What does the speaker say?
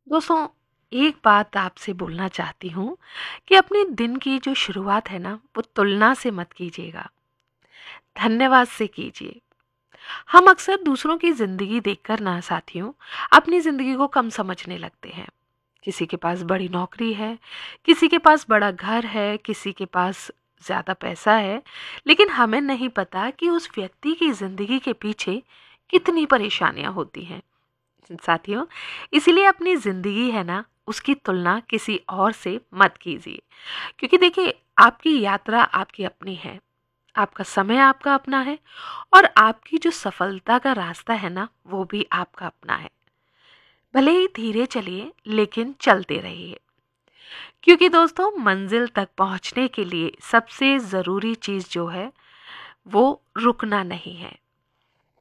दोस्तों, एक बात आपसे बोलना चाहती हूँ कि अपने दिन की जो शुरुआत है ना, वो तुलना से मत कीजिएगा, धन्यवाद से कीजिए। हम अक्सर दूसरों की ज़िंदगी देखकर ना साथियों, अपनी ज़िंदगी को कम समझने लगते हैं। किसी के पास बड़ी नौकरी है, किसी के पास बड़ा घर है, किसी के पास ज़्यादा पैसा है, लेकिन हमें नहीं पता कि उस व्यक्ति की ज़िंदगी के पीछे कितनी परेशानियाँ होती हैं। साथियों, इसीलिए अपनी ज़िंदगी है ना, उसकी तुलना किसी और से मत कीजिए। क्योंकि देखिए, आपकी यात्रा आपकी अपनी है, आपका समय आपका अपना है और आपकी जो सफलता का रास्ता है ना, वो भी आपका अपना है। भले ही धीरे चलिए, लेकिन चलते रहिए। क्योंकि दोस्तों, मंजिल तक पहुंचने के लिए सबसे ज़रूरी चीज़ जो है, वो रुकना नहीं है।